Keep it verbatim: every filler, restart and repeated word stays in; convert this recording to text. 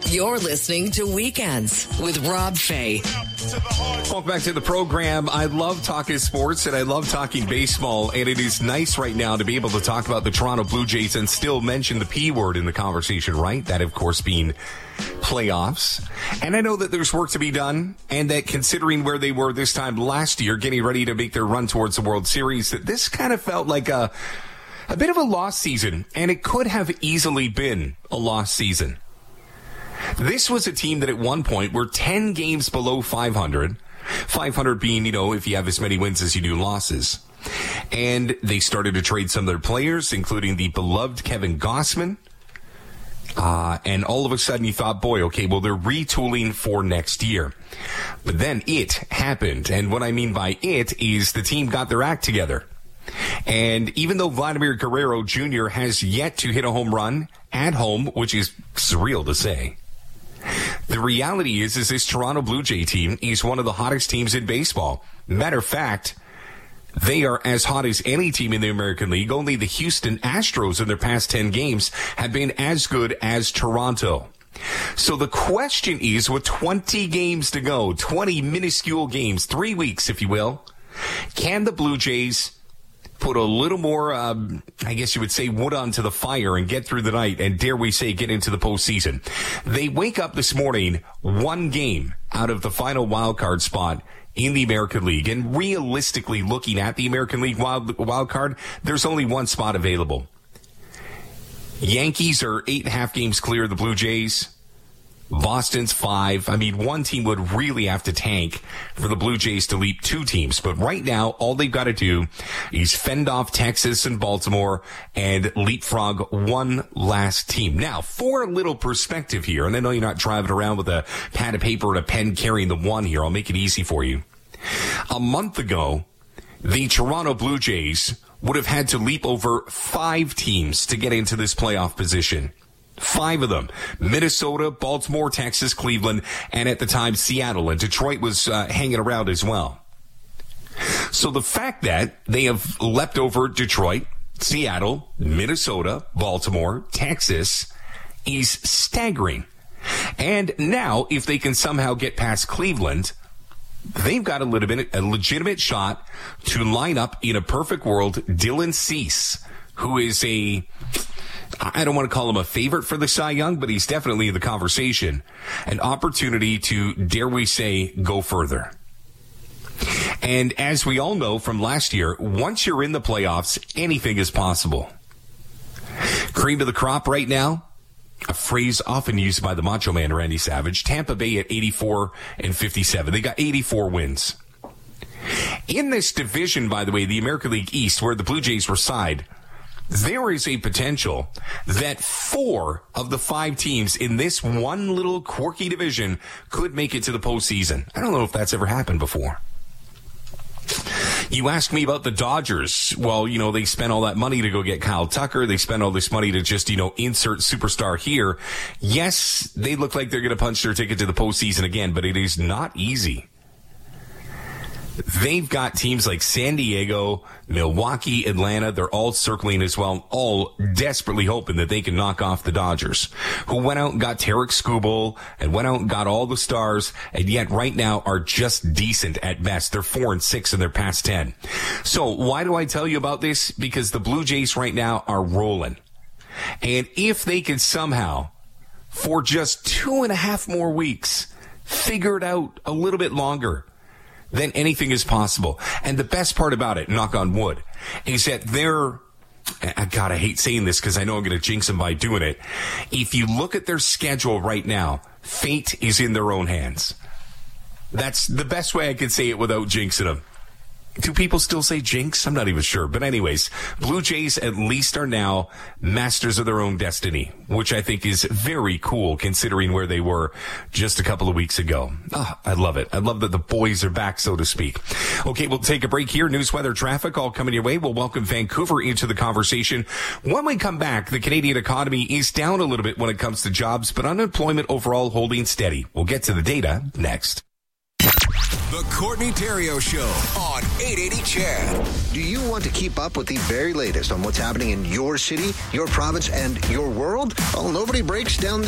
You're listening to Weekends with Rob Fay. Welcome back to the program. I love talking sports and I love talking baseball, and it is nice right now to be able to talk about the Toronto Blue Jays and still mention the P word in the conversation, right? That, of course, being playoffs. And I know that there's work to be done, and that considering where they were this time last year, getting ready to make their run towards the World Series, that this kind of felt like a, a bit of a lost season, and it could have easily been a lost season. This was a team that at one point were ten games below five hundred. five hundred being, you know, if you have as many wins as you do losses. And they started to trade some of their players, including the beloved Kevin Gausman. Uh, and all of a sudden you thought, boy, okay, well, they're retooling for next year. But then it happened. And what I mean by it is the team got their act together. And even though Vladimir Guerrero Junior has yet to hit a home run at home, which is surreal to say, the reality is, is this Toronto Blue Jay team is one of the hottest teams in baseball. Matter of fact, they are as hot as any team in the American League. Only the Houston Astros in their past ten games have been as good as Toronto. So the question is, with twenty games to go, twenty minuscule games, three weeks, if you will, can the Blue Jays put a little more, um, I guess you would say, wood onto the fire and get through the night and, dare we say, get into the postseason? They wake up this morning one game out of the final wild card spot in the American League. And realistically, looking at the American League wild, wild card, there's only one spot available. Yankees are eight and a half games clear of the Blue Jays. Boston's five. I mean, one team would really have to tank for the Blue Jays to leap two teams. But right now, all they've got to do is fend off Texas and Baltimore and leapfrog one last team. Now, for a little perspective here, and I know you're not driving around with a pad of paper and a pen carrying the one here. I'll make it easy for you. A month ago, the Toronto Blue Jays would have had to leap over five teams to get into this playoff position. Five of them. Minnesota, Baltimore, Texas, Cleveland, and at the time, Seattle. And Detroit was uh, hanging around as well. So the fact that they have leapt over Detroit, Seattle, Minnesota, Baltimore, Texas is staggering. And now, if they can somehow get past Cleveland, they've got a little bit, a legitimate shot to line up in a perfect world Dylan Cease, who is a... I don't want to call him a favorite for the Cy Young, but he's definitely in the conversation. An opportunity to, dare we say, go further. And as we all know from last year, once you're in the playoffs, anything is possible. Cream of the crop right now, a phrase often used by the Macho Man Randy Savage. Tampa Bay at eighty-four and fifty-seven. They got eighty-four wins. In this division, by the way, the American League East, where the Blue Jays reside, there is a potential that four of the five teams in this one little quirky division could make it to the postseason. I don't know if that's ever happened before. You ask me about the Dodgers. Well, you know, they spent all that money to go get Kyle Tucker. They spent all this money to just, you know, insert superstar here. Yes, they look like they're going to punch their ticket to the postseason again, but it is not easy. They've got teams like San Diego, Milwaukee, Atlanta. They're all circling as well, all desperately hoping that they can knock off the Dodgers, who went out and got Tarek Skubal and went out and got all the stars, and yet right now are just decent at best. They're four and six in their past ten. So why do I tell you about this? Because the Blue Jays right now are rolling. And if they can somehow, for just two and a half more weeks, figure it out a little bit longer, then anything is possible. And the best part about it, knock on wood, is that they're, God, I hate saying this because I know I'm going to jinx them by doing it. If you look at their schedule right now, fate is in their own hands. That's the best way I could say it without jinxing them. Do people still say jinx? I'm not even sure. But anyways, Blue Jays at least are now masters of their own destiny, which I think is very cool considering where they were just a couple of weeks ago. Oh, I love it. I love that the boys are back, so to speak. Okay, we'll take a break here. News, weather, traffic, all coming your way. We'll welcome Vancouver into the conversation. When we come back, the Canadian economy is down a little bit when it comes to jobs, but unemployment overall holding steady. We'll get to the data next. The Courtney Theriault Show on eight eighty C H E D. Do you want to keep up with the very latest on what's happening in your city, your province, and your world? Well, nobody breaks down